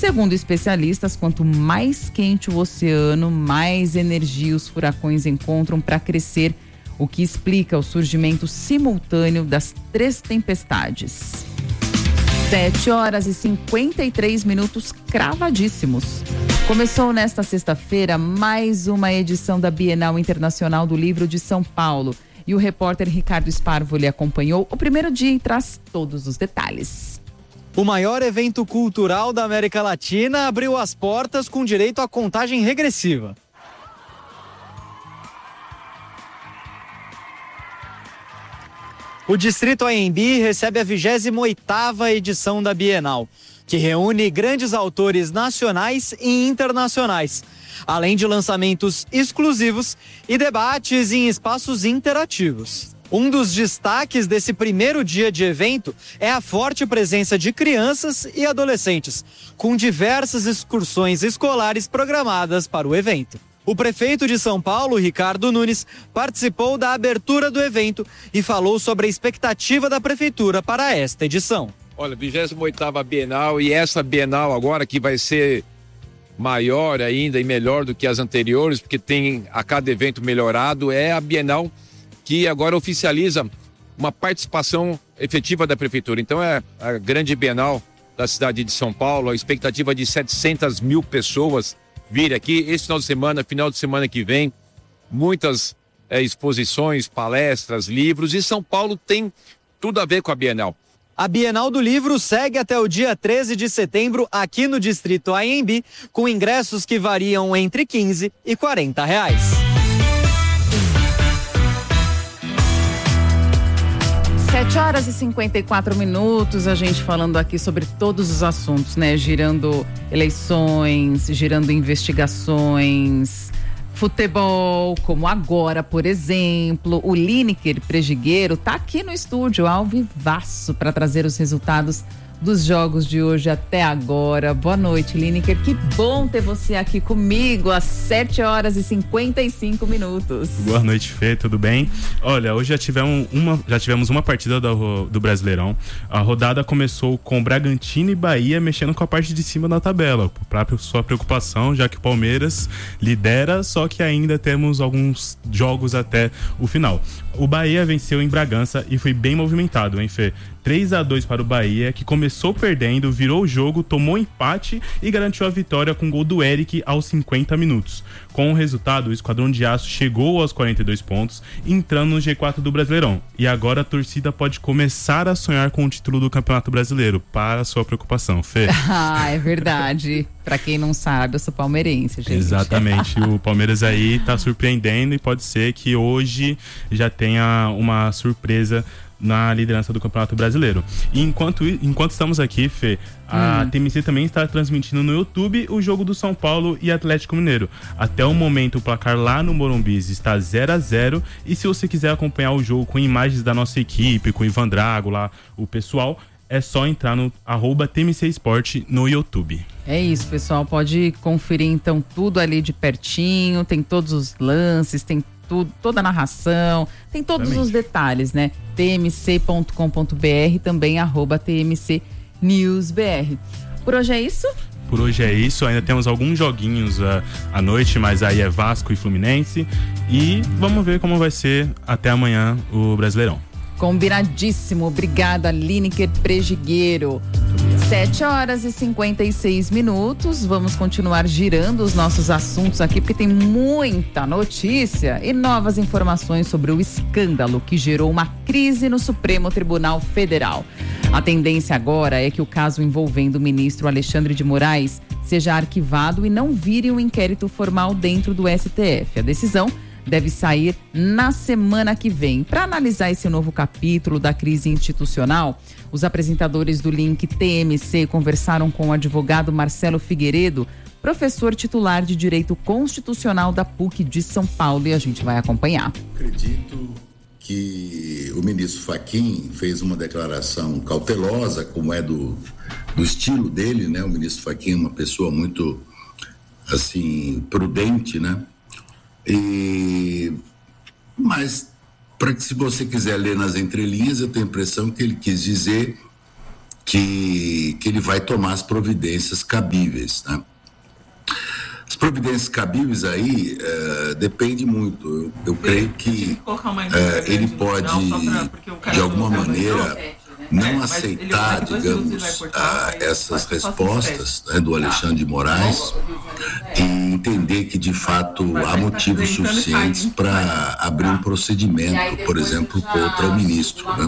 Segundo especialistas, quanto mais quente o oceano, mais energia os furacões encontram para crescer, o que explica o surgimento simultâneo das 3 tempestades. 7h53, cravadíssimos. Começou nesta sexta-feira mais uma edição da Bienal Internacional do Livro de São Paulo. E o repórter Ricardo Sparvoli acompanhou o primeiro dia e traz todos os detalhes. O maior evento cultural da América Latina abriu as portas com direito à contagem regressiva. O Distrito Anhembi recebe a 28ª edição da Bienal, que reúne grandes autores nacionais e internacionais, além de lançamentos exclusivos e debates em espaços interativos. Um dos destaques desse primeiro dia de evento é a forte presença de crianças e adolescentes, com diversas excursões escolares programadas para o evento. O prefeito de São Paulo, Ricardo Nunes, participou da abertura do evento e falou sobre a expectativa da prefeitura para esta edição. Olha, 28ª Bienal, e essa Bienal agora que vai ser maior ainda e melhor do que as anteriores, porque tem a cada evento melhorado, é a Bienal que agora oficializa uma participação efetiva da prefeitura. Então é a grande Bienal da cidade de São Paulo, a expectativa de 700 mil pessoas vir aqui esse final de semana que vem, muitas exposições, palestras, livros, e São Paulo tem tudo a ver com a Bienal. A Bienal do Livro segue até o dia 13 de setembro aqui no Distrito Anhembi, com ingressos que variam entre R$15 e R$40. 7h54, a gente falando aqui sobre todos os assuntos, né? Girando eleições, girando investigações, futebol, como agora, por exemplo. O Lineker Prejigueiro tá aqui no estúdio, ao vivaço, para trazer os resultados dos jogos de hoje até agora. Boa noite, Lineker. Que bom ter você aqui comigo às 7h55. Boa noite, Fê. Tudo bem? Olha, hoje já tivemos uma partida do Brasileirão. A rodada começou com Bragantino e Bahia mexendo com a parte de cima da tabela. Para sua preocupação, já que o Palmeiras lidera, só que ainda temos alguns jogos até o final. O Bahia venceu em Bragança e foi bem movimentado, hein, Fê? 3-2 para o Bahia, que começou perdendo, virou o jogo, tomou empate e garantiu a vitória com o gol do Eric aos 50 minutos. Com o resultado, o Esquadrão de Aço chegou aos 42 pontos, entrando no G4 do Brasileirão. E agora a torcida pode começar a sonhar com o título do Campeonato Brasileiro, para sua preocupação, Fê. Ah, é verdade. Pra quem não sabe, eu sou palmeirense, gente. Exatamente. O Palmeiras aí tá surpreendendo e pode ser que hoje já tenha uma surpresa na liderança do Campeonato Brasileiro. E enquanto estamos aqui, Fê, a TMC também está transmitindo no YouTube o jogo do São Paulo e Atlético Mineiro. Até o momento, o placar lá no Morumbi está 0-0, e se você quiser acompanhar o jogo com imagens da nossa equipe, com o Ivan Drago lá, o pessoal, é só entrar no @TMC Esporte no YouTube. É isso, pessoal, pode conferir então tudo ali de pertinho, tem todos os lances, tem tudo, toda a narração, tem todos os detalhes, né? tmc.com.br, também @TMCNewsBR. Por hoje é isso? Por hoje é isso, ainda temos alguns joguinhos à noite, mas aí é Vasco e Fluminense, e vamos ver como vai ser até amanhã o Brasileirão. Combinadíssimo, obrigada, Lineker Prejigueiro. 7h56, vamos continuar girando os nossos assuntos aqui, porque tem muita notícia e novas informações sobre o escândalo que gerou uma crise no Supremo Tribunal Federal. A tendência agora é que o caso envolvendo o ministro Alexandre de Moraes seja arquivado e não vire um inquérito formal dentro do STF. A decisão deve sair na semana que vem. Para analisar esse novo capítulo da crise institucional, os apresentadores do Link TMC conversaram com o advogado Marcelo Figueiredo, professor titular de Direito Constitucional da PUC de São Paulo, e a gente vai acompanhar. Acredito que o ministro Fachin fez uma declaração cautelosa, como é do estilo dele, né? O ministro Fachin é uma pessoa muito, assim, prudente, né? Mas, para que, se você quiser ler nas entrelinhas, eu tenho a impressão que ele quis dizer que ele vai tomar as providências cabíveis, né? As providências cabíveis aí depende muito. Eu creio que ele pode, de alguma maneira, não aceitar, digamos, essas respostas, né, do Alexandre de Moraes e entender que, de fato, há motivos suficientes para abrir um procedimento, por exemplo, contra o ministro, né?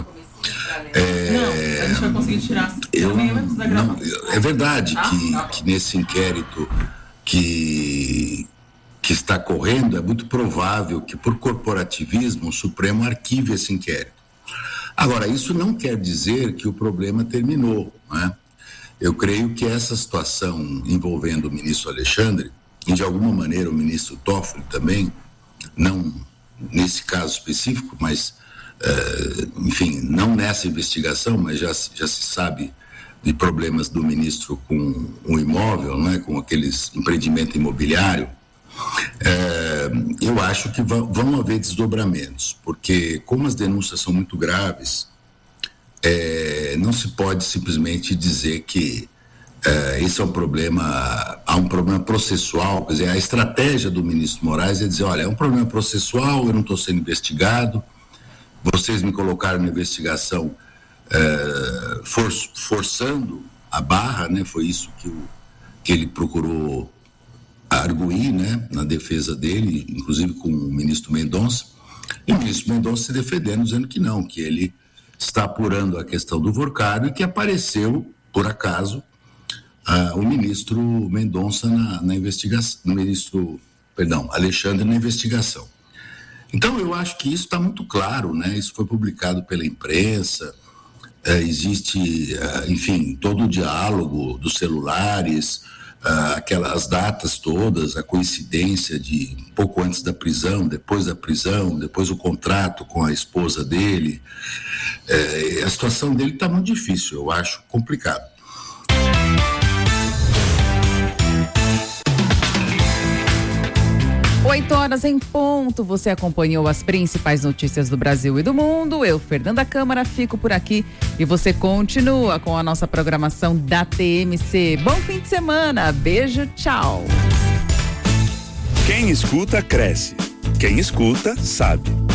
A gente vai conseguir tirar é verdade que nesse inquérito que está correndo, é muito provável que, por corporativismo, o Supremo arquive esse inquérito. Agora, isso não quer dizer que o problema terminou, né? Eu creio que essa situação envolvendo o ministro Alexandre, e de alguma maneira o ministro Toffoli também, não nesse caso específico, mas, enfim, não nessa investigação, mas já se sabe de problemas do ministro com o imóvel, né, com aqueles empreendimento imobiliário. Eu acho que vão haver desdobramentos, porque como as denúncias são muito graves, não se pode simplesmente dizer que esse é um problema, há um problema processual. Quer dizer, a estratégia do ministro Moraes é dizer, olha, é um problema processual, eu não estou sendo investigado, vocês me colocaram na investigação forçando a barra, né? Foi isso que ele procurou arguir, né, na defesa dele, inclusive com o ministro Mendonça, e o ministro Mendonça se defendendo, dizendo que não, que ele está apurando a questão do Vorcário e que apareceu, por acaso, o ministro Mendonça na investigação, Alexandre na investigação. Então, eu acho que isso está muito claro, né? Isso foi publicado pela imprensa, existe, enfim, todo o diálogo dos celulares, aquelas datas todas, a coincidência de pouco antes da prisão, depois o contrato com a esposa dele. A situação dele está muito difícil, eu acho complicado. Oito horas em ponto, você acompanhou as principais notícias do Brasil e do mundo. Eu, Fernanda Câmara, fico por aqui e você continua com a nossa programação da TMC. Bom fim de semana, beijo, tchau. Quem escuta, cresce. Quem escuta, sabe.